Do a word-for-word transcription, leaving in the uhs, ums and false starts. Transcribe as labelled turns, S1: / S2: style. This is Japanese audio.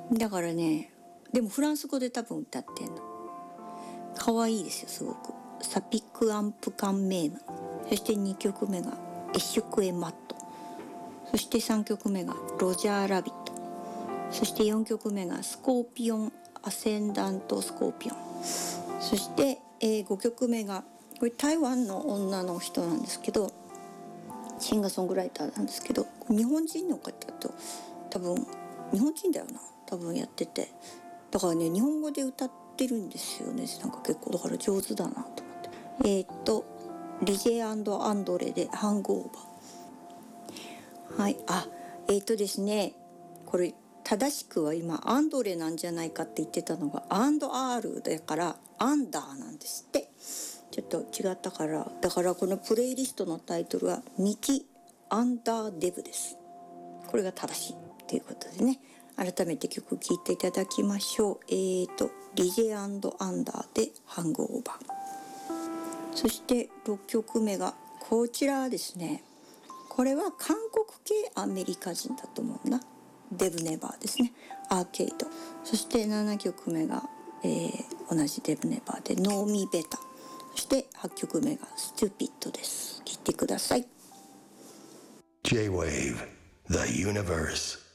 S1: だからね、でもフランス語で多分歌ってんの。可愛いですよ、すごく。サピクアンプカンメーム。そしてにきょくめがエシュクエマット。そしてさんきょくめがロジャーラビット。そしてよんきょくめがスコーピオンアセンダントスコーピオン。そして、えー、ごきょくめがこれ台湾の女の人なんですけど、シンガーソングライターなんですけど、日本人の方と多分日本人だよな、多分やってて、だからね日本語で歌ってるんですよね。なんか結構だから上手だなと思って。えっ、ー、とリジェアンドアンドレでハングオーバー。はい、あえっ、ー、とですねこれ正しくは今アンドレなんじゃないかって言ってたのがアンドアールだからアンダーなんですって。ちょっと違ったから、だからこのプレイリストのタイトルはミキアンダーデブです。これが正しいということでね、改めて曲聴いていただきましょう。えーとリジェアンドアンダーでハングオーバー。そしてろっきょくめがこちらですね。これは韓国系アメリカ人だと思うな。デブネバーですね、アーケード。そしてななきょくめが、えー、同じデブネバーでノーミーベタ。そしてはちきょくめがストゥピッドです。聴いてください。
S2: J-Wave The Universe